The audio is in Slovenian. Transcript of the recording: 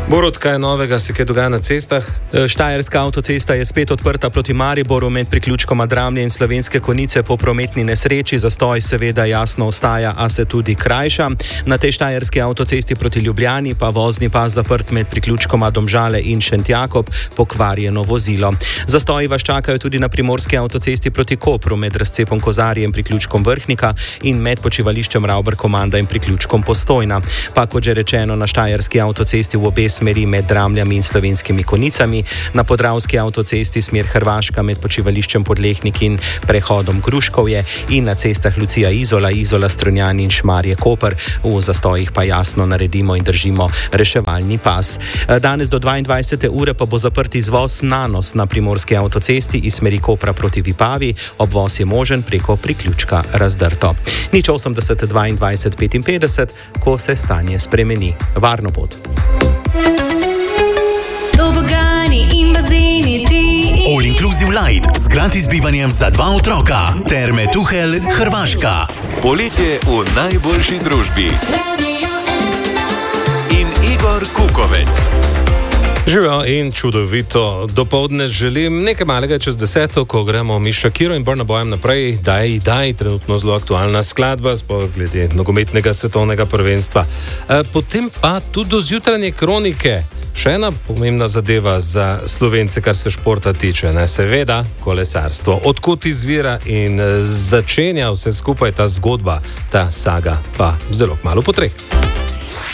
Borut, kaj novega se kaj dogaja na cestah? Štajerska avtocesta je spet odprta proti Mariboru med priključkoma Dramlje in Slovenske Konjice po prometni nesreči. Zastoj seveda jasno ostaja, a se tudi krajša. Na tej štajerski avtocesti proti Ljubljani pa vozni pas zaprt med priključkoma Domžale in Šentjakob, pokvarjeno vozilo. Zastoji vas čakajo tudi na primorski avtocesti proti Kopru med razcepom Kozarje in priključkom Vrhnika in med počivališčem Ravbar Komanda in priključkom Postojna. Pa kot že rečeno, na štajerski avtocesti v obe smeri med Dramljami in Slovenskimi Konjicami, na podravski avtocesti smer Hrvaška med počivališčem Podlehnik in prehodom Gruškovje in na cestah Lucija Izola, Izola Strunjan in Šmarje Koper. V zastojih pa jasno naredimo in držimo reševalni pas. Danes do 22. ure pa bo zaprt izvoz Nanos na primorski avtocesti iz smeri Kopra proti Vipavi. Obvoz je možen preko priključka Razdrto. 080 22 55, ko se stanje spremeni. Varno pot. All Inclusive Light z gratis bivanjem za 2 otroka. Terme Tuhel, Hrvaška. Poletje v najboljši družbi. In Igor Kukovec. Živijo in čudovito dopoldne želim. Nekaj malega čez 10, ko gremo mi Shakiro in Burna Boyem naprej. Daj, trenutno zelo aktualna skladba, sploh glede nogometnega svetovnega prvenstva. Potem pa tudi do zjutranje kronike. Še ena pomembna zadeva za Slovence, kar se športa tiče, seveda kolesarstvo. Odkot izvira in začenja vse skupaj ta zgodba, ta saga pa zelo kmalu po 3.